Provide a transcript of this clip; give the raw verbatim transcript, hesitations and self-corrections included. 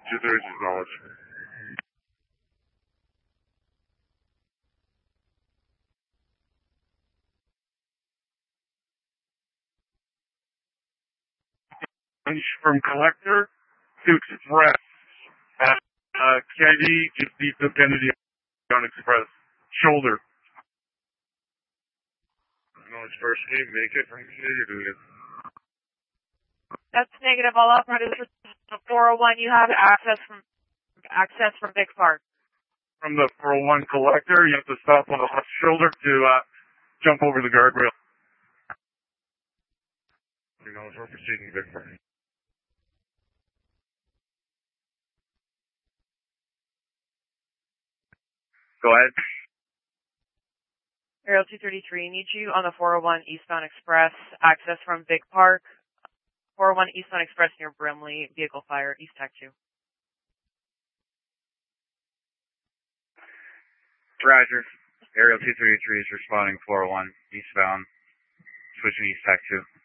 two thirty is knowledge. From collector to express. Uh, uh, Kennedy, just beat the Kennedy on express. Shoulder. Knowledge first name, make it from Kennedy to it. That's negative. All operators the four oh one. You have access from access from Vic Park. From the four oh one collector, you have to stop on the left shoulder to uh, jump over the guardrail. You know, we're proceeding Vic Park. Go ahead. Aerial two thirty-three, need you on the four oh one eastbound express, access from Vic Park. four oh one eastbound express near Brimley, vehicle fire, East Tech two. Roger. Aerial two thirty-three is responding four oh one eastbound, switching East Tech two.